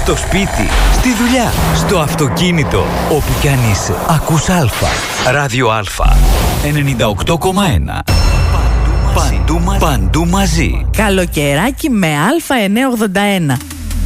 Στο σπίτι, στη δουλειά, στο αυτοκίνητο, όπου κι αν είσαι. Ακούς Α. Ράδιο Α. 98,1. Παντού μαζί. Καλοκαιράκι με Α981.